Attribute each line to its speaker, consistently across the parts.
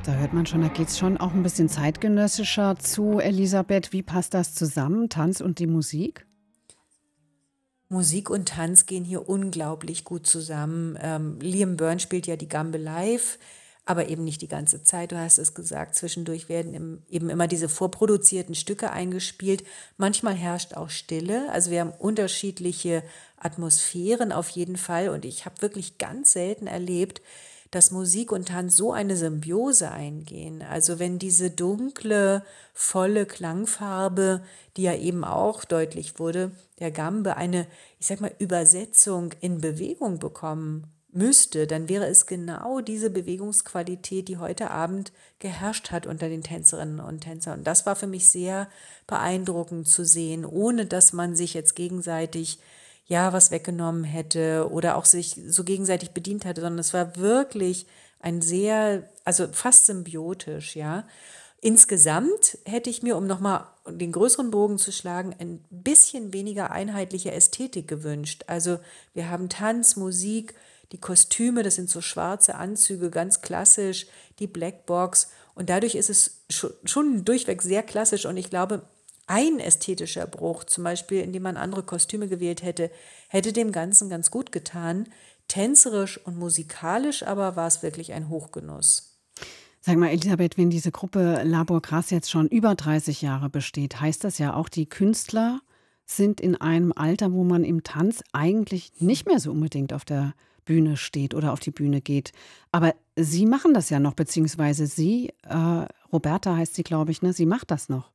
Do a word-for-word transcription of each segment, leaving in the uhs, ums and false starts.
Speaker 1: Da hört man schon, da geht es schon auch ein bisschen zeitgenössischer zu, Elisabeth. Wie passt das zusammen, Tanz und die Musik?
Speaker 2: Musik und Tanz gehen hier unglaublich gut zusammen. Ähm, Liam Byrne spielt ja die Gambe live, aber eben nicht die ganze Zeit. Du hast es gesagt, zwischendurch werden im, eben immer diese vorproduzierten Stücke eingespielt. Manchmal herrscht auch Stille. Also wir haben unterschiedliche Atmosphären auf jeden Fall. Und ich habe wirklich ganz selten erlebt, dass Musik und Tanz so eine Symbiose eingehen. Also wenn diese dunkle, volle Klangfarbe, die ja eben auch deutlich wurde, der Gambe eine, ich sag mal, Übersetzung in Bewegung bekommen müsste, dann wäre es genau diese Bewegungsqualität, die heute Abend geherrscht hat unter den Tänzerinnen und Tänzern. Und das war für mich sehr beeindruckend zu sehen, ohne dass man sich jetzt gegenseitig ja was weggenommen hätte oder auch sich so gegenseitig bedient hätte, sondern es war wirklich ein sehr, also fast symbiotisch, ja. Insgesamt hätte ich mir, um nochmal den größeren Bogen zu schlagen, ein bisschen weniger einheitliche Ästhetik gewünscht. Also wir haben Tanz, Musik, die Kostüme, das sind so schwarze Anzüge, ganz klassisch, die Blackbox. Und dadurch ist es schon, schon durchweg sehr klassisch. Und ich glaube, ein ästhetischer Bruch, zum Beispiel, indem man andere Kostüme gewählt hätte, hätte dem Ganzen ganz gut getan. Tänzerisch und musikalisch aber war es wirklich ein Hochgenuss.
Speaker 1: Sag mal, Elisabeth, wenn diese Gruppe Labor Gras jetzt schon über dreißig Jahre besteht, heißt das ja auch, die Künstler sind in einem Alter, wo man im Tanz eigentlich nicht mehr so unbedingt auf der Bühne steht oder auf die Bühne geht. Aber Sie machen das ja noch, beziehungsweise Sie, äh, Roberta heißt sie, glaube ich, ne? Sie macht das noch.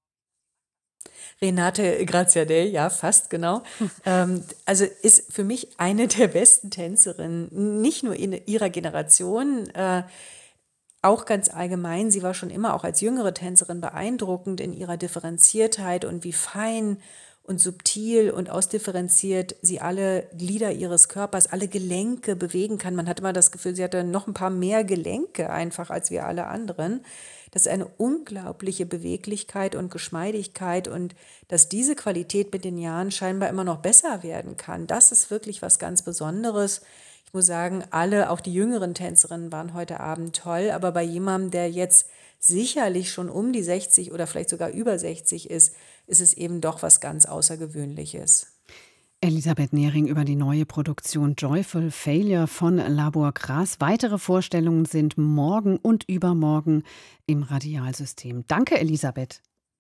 Speaker 2: Renate Graziadei, ja, fast genau. Ähm, also ist für mich eine der besten Tänzerinnen, nicht nur in ihrer Generation, äh, auch ganz allgemein. Sie war schon immer auch als jüngere Tänzerin beeindruckend in ihrer Differenziertheit und wie fein und subtil und ausdifferenziert sie alle Glieder ihres Körpers, alle Gelenke bewegen kann. Man hat immer das Gefühl, sie hatte noch ein paar mehr Gelenke einfach als wir alle anderen. Das ist eine unglaubliche Beweglichkeit und Geschmeidigkeit und dass diese Qualität mit den Jahren scheinbar immer noch besser werden kann, das ist wirklich was ganz Besonderes. Ich muss sagen, alle, auch die jüngeren Tänzerinnen waren heute Abend toll, aber bei jemandem, der jetzt sicherlich schon um die sechzig oder vielleicht sogar über sechzig ist, ist es eben doch was ganz Außergewöhnliches.
Speaker 1: Elisabeth Nehring über die neue Produktion Joyful Failure von Labor Gras. Weitere Vorstellungen sind morgen und übermorgen im Radialsystem. Danke, Elisabeth.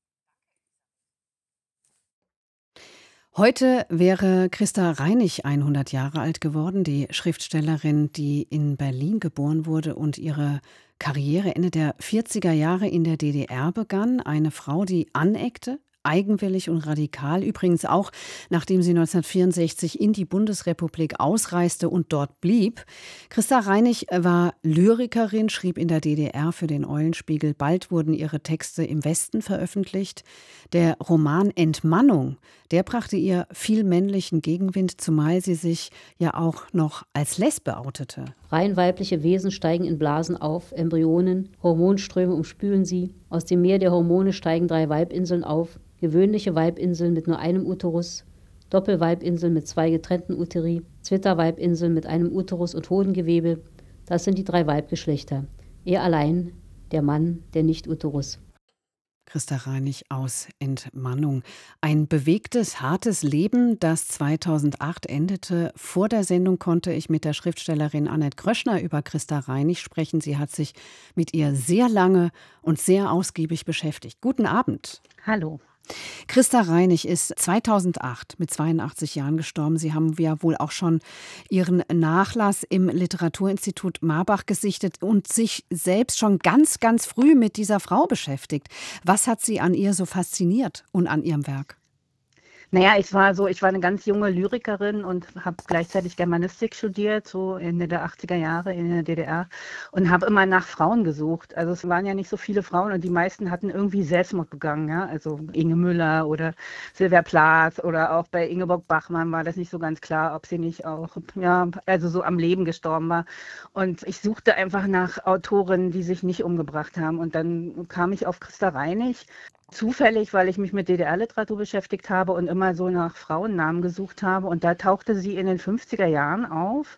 Speaker 1: Heute wäre Christa Reinig hundert Jahre alt geworden, die Schriftstellerin, die in Berlin geboren wurde und ihre Karriere Ende der vierziger Jahre in der D D R begann. Eine Frau, die aneckte, eigenwillig und radikal, übrigens auch nachdem sie neunzehnhundertvierundsechzig in die Bundesrepublik ausreiste und dort blieb. Christa Reinig war Lyrikerin, schrieb in der D D R für den Eulenspiegel. Bald wurden ihre Texte im Westen veröffentlicht. Der Roman Entmannung, der brachte ihr viel männlichen Gegenwind, zumal sie sich ja auch noch als Lesbe outete.
Speaker 3: Rein weibliche Wesen steigen in Blasen auf, Embryonen, Hormonströme umspülen sie. Aus dem Meer der Hormone steigen drei Weibinseln auf, gewöhnliche Weibinseln mit nur einem Uterus, Doppelweibinseln mit zwei getrennten Uteri, Zwitterweibinseln mit einem Uterus und Hodengewebe. Das sind die drei Weibgeschlechter. Er allein, der Mann, der Nicht-Uterus.
Speaker 1: Christa Reinig aus Entmannung. Ein bewegtes, hartes Leben, das zweitausendacht endete. Vor der Sendung konnte ich mit der Schriftstellerin Annette Gröschner über Christa Reinig sprechen. Sie hat sich mit ihr sehr lange und sehr ausgiebig beschäftigt. Guten Abend.
Speaker 4: Hallo.
Speaker 1: Christa Reinig ist zweitausendacht mit zweiundachtzig Jahren gestorben. Sie haben ja wohl auch schon ihren Nachlass im Literaturinstitut Marbach gesichtet und sich selbst schon ganz, ganz früh mit dieser Frau beschäftigt. Was hat Sie an ihr so fasziniert und an ihrem Werk?
Speaker 4: Naja, ich war so, ich war eine ganz junge Lyrikerin und habe gleichzeitig Germanistik studiert, so Ende der achtziger Jahre in der D D R und habe immer nach Frauen gesucht. Also es waren ja nicht so viele Frauen und die meisten hatten irgendwie Selbstmord begangen, ja. Also Inge Müller oder Sylvia Plath oder auch bei Ingeborg Bachmann war das nicht so ganz klar, ob sie nicht auch, ja, also so am Leben gestorben war. Und ich suchte einfach nach Autorinnen, die sich nicht umgebracht haben. Und dann kam ich auf Christa Reinig. Zufällig, weil ich mich mit D D R-Literatur beschäftigt habe und immer so nach Frauennamen gesucht habe. Und da tauchte sie in den fünfziger Jahren auf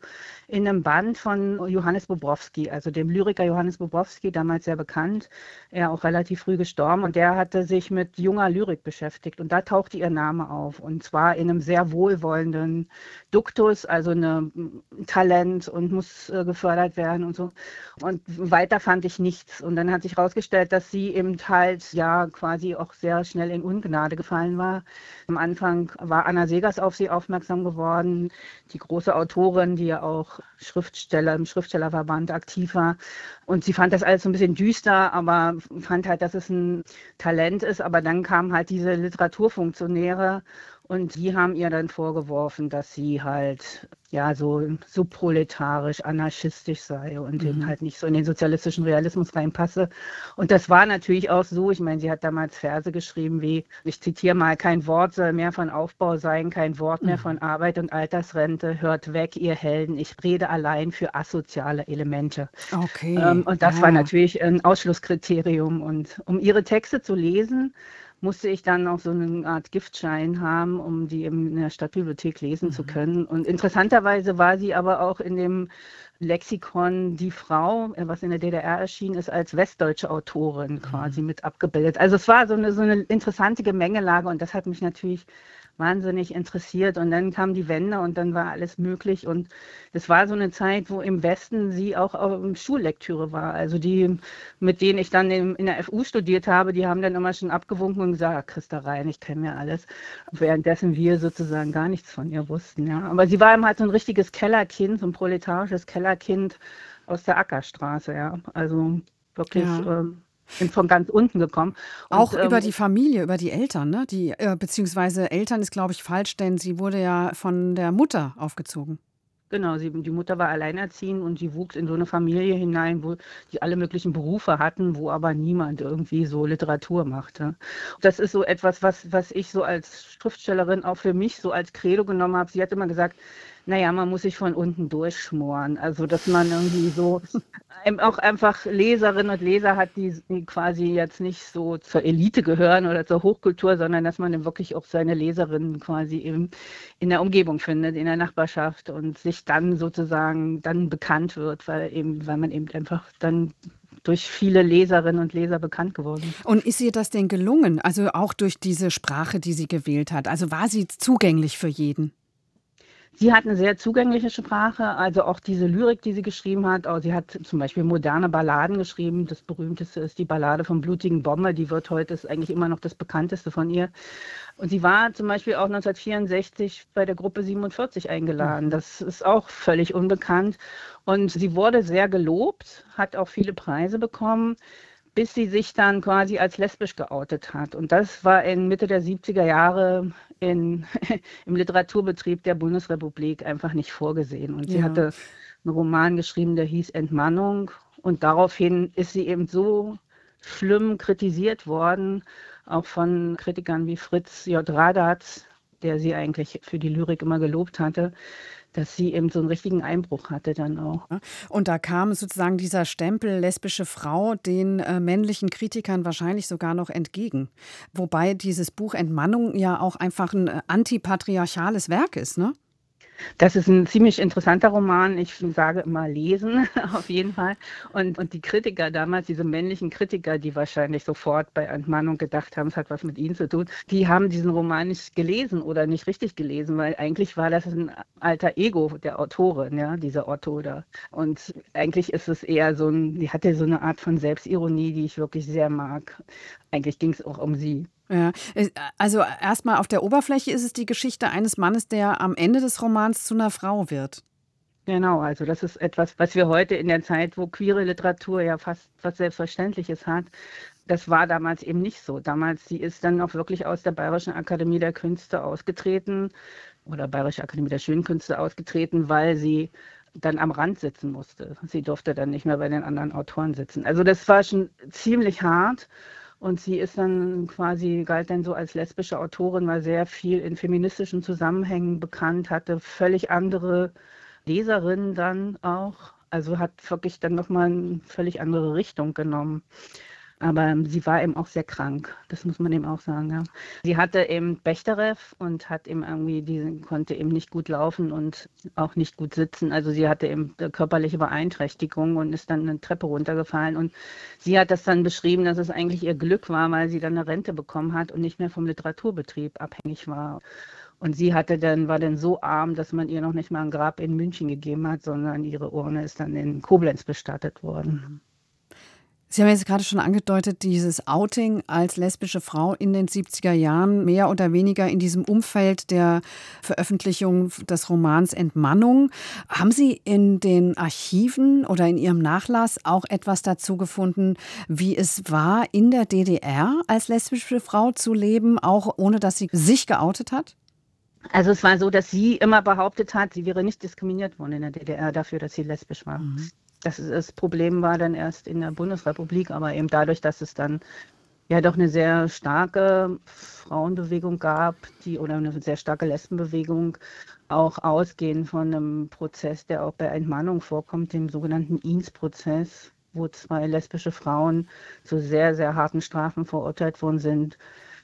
Speaker 4: in einem Band von Johannes Bobrowski, also dem Lyriker Johannes Bobrowski, damals sehr bekannt, er auch relativ früh gestorben. Und der hatte sich mit junger Lyrik beschäftigt. Und da tauchte ihr Name auf. Und zwar in einem sehr wohlwollenden Duktus, also ein Talent und muss äh, gefördert werden und so. Und weiter fand ich nichts. Und dann hat sich herausgestellt, dass sie eben halt ja quasi auch sehr schnell in Ungnade gefallen war. Am Anfang war Anna Segers auf sie aufmerksam geworden, die große Autorin, die ja auch Schriftsteller im Schriftstellerverband aktiv war. Und sie fand das alles so ein bisschen düster, aber fand halt, dass es ein Talent ist. Aber dann kamen halt diese Literaturfunktionäre und die haben ihr dann vorgeworfen, dass sie halt ja so subproletarisch, anarchistisch sei und
Speaker 1: Mhm.
Speaker 4: eben halt nicht so in den sozialistischen Realismus reinpasse. Und das war natürlich auch so. Ich meine, sie hat damals Verse geschrieben wie, ich zitiere mal, kein Wort soll mehr von Aufbau sein, kein Wort mehr
Speaker 1: Mhm.
Speaker 4: von Arbeit und Altersrente. Hört weg, ihr Helden, ich rede allein für asoziale Elemente.
Speaker 1: Okay,
Speaker 4: Ähm, und das
Speaker 1: ja,
Speaker 4: war
Speaker 1: ja.
Speaker 4: natürlich ein Ausschlusskriterium. Und um ihre Texte zu lesen, musste ich dann auch so eine Art Giftschein haben, um die eben in der Stadtbibliothek lesen zu
Speaker 1: Mhm.
Speaker 4: können. Und interessanterweise war sie aber auch in dem Lexikon Die Frau, äh, was in der D D R erschienen ist, als westdeutsche Autorin quasi
Speaker 1: Mhm.
Speaker 4: mit abgebildet. Also es war so eine, so eine interessante Gemengelage und das hat mich natürlich wahnsinnig interessiert. Und dann kam die Wende und dann war alles möglich. Und das war so eine Zeit, wo im Westen sie auch ähm, Schullektüre war. Also die, mit denen ich dann in, in der F U studiert habe, die haben dann immer schon abgewunken und gesagt, "Ah, Christa Rein, ich kenne mir alles." Währenddessen wir sozusagen gar nichts von ihr wussten. Ja. Aber sie war eben halt so ein richtiges Kellerkind, so ein proletarisches Kellerkind aus der Ackerstraße. Ja. Also wirklich
Speaker 1: Ja.
Speaker 4: ähm, bin von ganz unten gekommen. Und
Speaker 1: Auch über
Speaker 4: ähm,
Speaker 1: die Familie, über die Eltern, ne? Die, äh, beziehungsweise Eltern ist, glaube ich, falsch, denn sie wurde ja von der Mutter aufgezogen.
Speaker 4: Genau, sie, die Mutter war alleinerziehend und sie wuchs in so eine Familie hinein, wo die alle möglichen Berufe hatten, wo aber niemand irgendwie so Literatur machte. Das ist so etwas, was, was ich so als Schriftstellerin auch für mich so als Credo genommen habe. Sie hat immer gesagt, naja, man muss sich von unten durchschmoren. Also, dass man irgendwie so ähm, auch einfach Leserinnen und Leser hat, die, die quasi jetzt nicht so zur Elite gehören oder zur Hochkultur, sondern dass man dann wirklich auch seine Leserinnen quasi eben in der Umgebung findet, in der Nachbarschaft und sich dann sozusagen dann bekannt wird, weil eben, weil man eben einfach dann durch viele Leserinnen und Leser bekannt geworden ist.
Speaker 1: Und ist ihr das denn gelungen? Also auch durch diese Sprache, die sie gewählt hat? Also war sie zugänglich für jeden?
Speaker 4: Sie hat eine sehr zugängliche Sprache, also auch diese Lyrik, die sie geschrieben hat. Auch sie hat zum Beispiel moderne Balladen geschrieben. Das berühmteste ist die Ballade vom blutigen Bomber. Die wird heute, ist eigentlich immer noch das bekannteste von ihr. Und sie war zum Beispiel auch neunzehnhundertvierundsechzig bei der Gruppe siebenundvierzig eingeladen.
Speaker 1: Mhm.
Speaker 4: Das ist auch völlig unbekannt. Und sie wurde sehr gelobt, hat auch viele Preise bekommen, bis sie sich dann quasi als lesbisch geoutet hat. Und das war in Mitte der siebziger Jahre in, im Literaturbetrieb der Bundesrepublik einfach nicht vorgesehen. Und sie
Speaker 1: Ja.
Speaker 4: hatte einen Roman geschrieben, der hieß Entmannung. Und daraufhin ist sie eben so schlimm kritisiert worden, auch von Kritikern wie Fritz J. Radatz, der sie eigentlich für die Lyrik immer gelobt hatte, dass sie eben so einen richtigen Einbruch hatte dann auch.
Speaker 1: Und da kam sozusagen dieser Stempel lesbische Frau den äh, männlichen Kritikern wahrscheinlich sogar noch entgegen. Wobei dieses Buch Entmannung ja auch einfach ein äh, antipatriarchales Werk ist, ne?
Speaker 4: Das ist ein ziemlich interessanter Roman. Ich sage immer lesen, auf jeden Fall. Und, und die Kritiker damals, diese männlichen Kritiker, die wahrscheinlich sofort bei Entmannung gedacht haben, es hat was mit ihnen zu tun, die haben diesen Roman nicht gelesen oder nicht richtig gelesen, weil eigentlich war das ein alter Ego der Autorin, ja, dieser Otto da. Und eigentlich ist es eher so ein, die hatte so eine Art von Selbstironie, die ich wirklich sehr mag. Eigentlich ging es auch um sie.
Speaker 1: Ja, äh, also erstmal auf der Oberfläche ist es die Geschichte eines Mannes, der am Ende des Romans zu einer Frau wird.
Speaker 4: Genau, also das ist etwas, was wir heute in der Zeit, wo queere Literatur ja fast was Selbstverständliches hat, das war damals eben nicht so. Damals, sie ist dann auch wirklich aus der Bayerischen Akademie der Künste ausgetreten oder Bayerische Akademie der Schönen Künste ausgetreten, weil sie dann am Rand sitzen musste. Sie durfte dann nicht mehr bei den anderen Autoren sitzen. Also das war schon ziemlich hart. Und sie ist dann quasi, galt dann so als lesbische Autorin, war sehr viel in feministischen Zusammenhängen bekannt, hatte völlig andere Leserinnen dann auch. Also hat wirklich dann nochmal eine völlig andere Richtung genommen. Aber sie war eben auch sehr krank, das muss man eben auch sagen. Ja. Sie hatte eben Bechterew und hat eben irgendwie, die konnte eben nicht gut laufen und auch nicht gut sitzen. Also sie hatte eben eine körperliche Beeinträchtigung und ist dann eine Treppe runtergefallen. Und sie hat das dann beschrieben, dass es eigentlich ihr Glück war, weil sie dann eine Rente bekommen hat und nicht mehr vom Literaturbetrieb abhängig war. Und sie hatte dann, war dann so arm, dass man ihr noch nicht mal ein Grab in München gegeben hat, sondern ihre Urne ist dann in Koblenz bestattet worden.
Speaker 1: Sie haben jetzt gerade schon angedeutet, dieses Outing als lesbische Frau in den siebziger Jahren, mehr oder weniger in diesem Umfeld der Veröffentlichung des Romans Entmannung. Haben Sie in den Archiven oder in Ihrem Nachlass auch etwas dazu gefunden, wie es war, in der D D R als lesbische Frau zu leben, auch ohne dass sie sich geoutet hat?
Speaker 4: Also es war so, dass sie immer behauptet hat, sie wäre nicht diskriminiert worden in der D D R dafür, dass sie lesbisch war. Mhm. Das, das Problem war dann erst in der Bundesrepublik, aber eben dadurch, dass es dann ja doch eine sehr starke Frauenbewegung gab, die oder eine sehr starke Lesbenbewegung, auch ausgehend von einem Prozess, der auch bei Entmannung vorkommt, dem sogenannten Eanes-Prozess, wo zwei lesbische Frauen zu sehr, sehr harten Strafen verurteilt worden sind,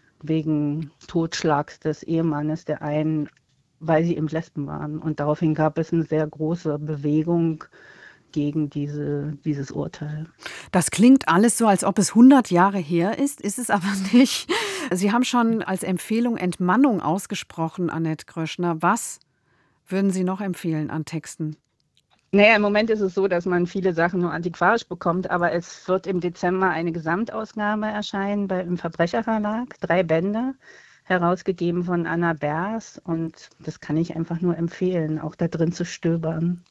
Speaker 4: wegen Totschlags des Ehemannes der einen, weil sie eben Lesben waren. Und daraufhin gab es eine sehr große Bewegung gegen diese, dieses Urteil.
Speaker 1: Das klingt alles so, als ob es hundert Jahre her ist, ist es aber nicht. Sie haben schon als Empfehlung Entmannung ausgesprochen, Annette Gröschner. Was würden Sie noch empfehlen an Texten?
Speaker 4: Naja, im Moment ist es so, dass man viele Sachen nur antiquarisch bekommt, aber es wird im Dezember eine Gesamtausgabe erscheinen bei, im Verbrecherverlag, drei Bände, herausgegeben von Anna Bers, und das kann ich einfach nur empfehlen, auch da drin zu stöbern.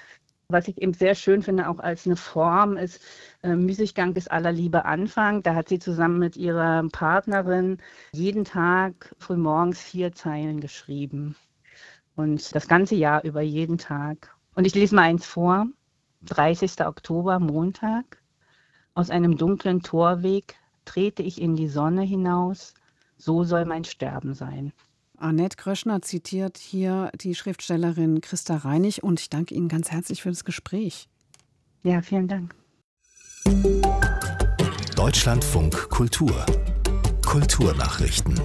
Speaker 4: Was ich eben sehr schön finde, auch als eine Form, ist äh, Müßiggang ist aller Liebe Anfang. Da hat sie zusammen mit ihrer Partnerin jeden Tag frühmorgens vier Zeilen geschrieben. Und das ganze Jahr über jeden Tag. Und ich lese mal eins vor. dreißigster Oktober, Montag. Aus einem dunklen Torweg trete ich in die Sonne hinaus. So soll mein Sterben sein.
Speaker 1: Annette Gröschner zitiert hier die Schriftstellerin Christa Reinig, und ich danke Ihnen ganz herzlich für das Gespräch.
Speaker 4: Ja, vielen Dank.
Speaker 5: Deutschlandfunk Kultur. Kulturnachrichten.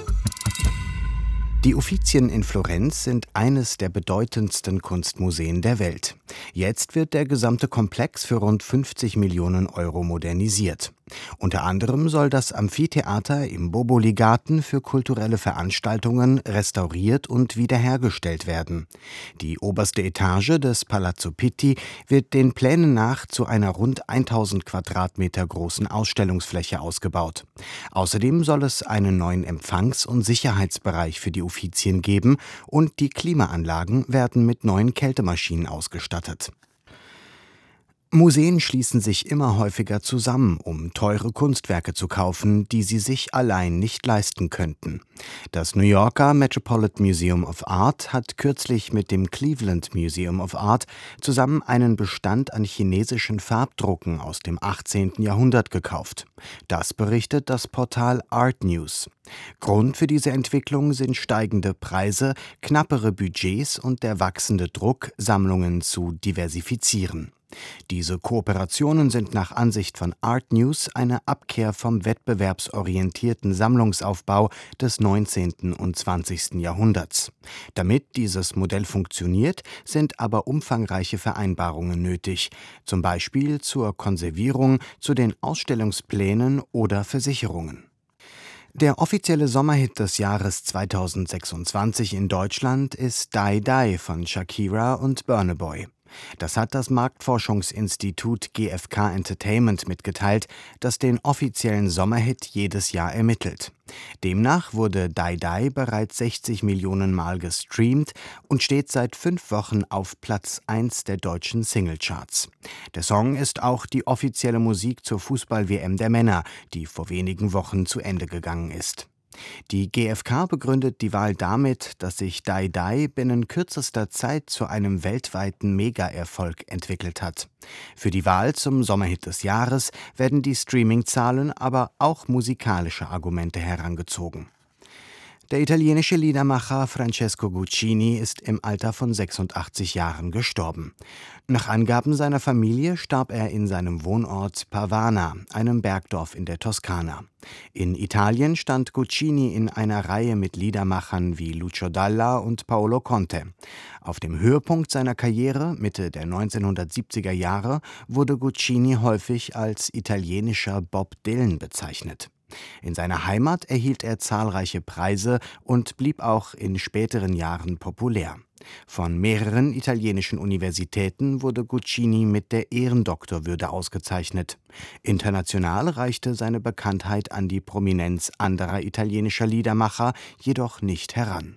Speaker 5: Die Uffizien in Florenz sind eines der bedeutendsten Kunstmuseen der Welt. Jetzt wird der gesamte Komplex für rund fünfzig Millionen Euro modernisiert. Unter anderem soll das Amphitheater im Boboli-Garten für kulturelle Veranstaltungen restauriert und wiederhergestellt werden. Die oberste Etage des Palazzo Pitti wird den Plänen nach zu einer rund tausend Quadratmeter großen Ausstellungsfläche ausgebaut. Außerdem soll es einen neuen Empfangs- und Sicherheitsbereich für die Uffizien geben, und die Klimaanlagen werden mit neuen Kältemaschinen ausgestattet. Museen schließen sich immer häufiger zusammen, um teure Kunstwerke zu kaufen, die sie sich allein nicht leisten könnten. Das New Yorker Metropolitan Museum of Art hat kürzlich mit dem Cleveland Museum of Art zusammen einen Bestand an chinesischen Farbdrucken aus dem achtzehnten Jahrhundert gekauft. Das berichtet das Portal Art News. Grund für diese Entwicklung sind steigende Preise, knappere Budgets und der wachsende Druck, Sammlungen zu diversifizieren. Diese Kooperationen sind nach Ansicht von Art News eine Abkehr vom wettbewerbsorientierten Sammlungsaufbau des neunzehnten und zwanzigsten Jahrhunderts. Damit dieses Modell funktioniert, sind aber umfangreiche Vereinbarungen nötig, zum Beispiel zur Konservierung, zu den Ausstellungsplänen oder Versicherungen. Der offizielle Sommerhit des Jahres zweitausendsechsundzwanzig in Deutschland ist Die Die von Shakira und Burna Boy. Das hat das Marktforschungsinstitut G F K Entertainment mitgeteilt, das den offiziellen Sommerhit jedes Jahr ermittelt. Demnach wurde Die Die bereits sechzig Millionen Mal gestreamt und steht seit fünf Wochen auf Platz eins der deutschen Singlecharts. Der Song ist auch die offizielle Musik zur Fußball-W M der Männer, die vor wenigen Wochen zu Ende gegangen ist. Die G F K begründet die Wahl damit, dass sich Die Die binnen kürzester Zeit zu einem weltweiten Mega-Erfolg entwickelt hat. Für die Wahl zum Sommerhit des Jahres werden die Streaming-Zahlen, aber auch musikalische Argumente herangezogen. Der italienische Liedermacher Francesco Guccini ist im Alter von sechsundachtzig Jahren gestorben. Nach Angaben seiner Familie starb er in seinem Wohnort Pavana, einem Bergdorf in der Toskana. In Italien stand Guccini in einer Reihe mit Liedermachern wie Lucio Dalla und Paolo Conte. Auf dem Höhepunkt seiner Karriere, Mitte der neunzehnhundertsiebziger Jahre, wurde Guccini häufig als italienischer Bob Dylan bezeichnet. In seiner Heimat erhielt er zahlreiche Preise und blieb auch in späteren Jahren populär. Von mehreren italienischen Universitäten wurde Guccini mit der Ehrendoktorwürde ausgezeichnet. International reichte seine Bekanntheit an die Prominenz anderer italienischer Liedermacher jedoch nicht heran.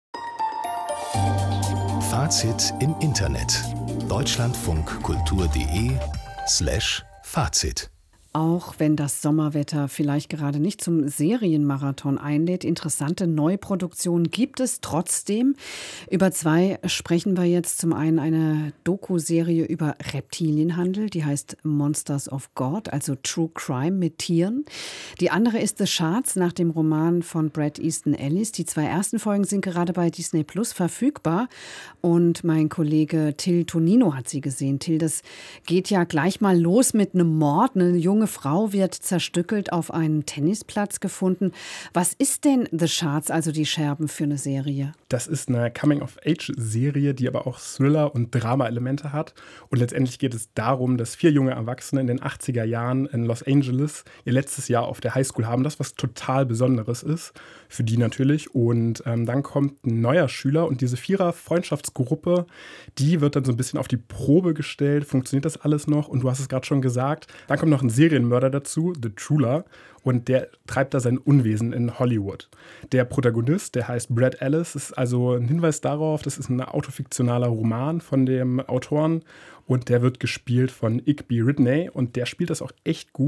Speaker 6: Fazit im Internet. deutschlandfunkkultur.de slash Fazit.
Speaker 1: Auch wenn das Sommerwetter vielleicht gerade nicht zum Serienmarathon einlädt, interessante Neuproduktionen gibt es trotzdem. Über zwei sprechen wir jetzt. Zum einen eine Doku-Serie über Reptilienhandel, die heißt Monsters of God, also True Crime mit Tieren. Die andere ist The Shards nach dem Roman von Bret Easton Ellis. Die zwei ersten Folgen sind gerade bei Disney Plus verfügbar und mein Kollege Till Tonino hat sie gesehen. Till, das geht ja gleich mal los mit einem Mord. Eine junge Frau wird zerstückelt auf einem Tennisplatz gefunden. Was ist denn The Shards, also die Scherben, für eine Serie?
Speaker 7: Das ist eine Coming-of-Age-Serie, die aber auch Thriller- und Drama-Elemente hat. Und letztendlich geht es darum, dass vier junge Erwachsene in den achtziger Jahren in Los Angeles ihr letztes Jahr auf der Highschool haben. Das, was total Besonderes ist, für die natürlich. Und ähm, dann kommt ein neuer Schüler und diese Vierer-Freundschaftsgruppe, die wird dann so ein bisschen auf die Probe gestellt. Funktioniert das alles noch? Und du hast es gerade schon gesagt. Dann kommt noch ein Serienmörder dazu, The Truler. Und der treibt da sein Unwesen in Hollywood. Der Protagonist, der heißt Brad Ellis, ist also ein Hinweis darauf, das ist ein autofiktionaler Roman von dem Autoren und der wird gespielt von Igby Ridney und der spielt das auch echt gut.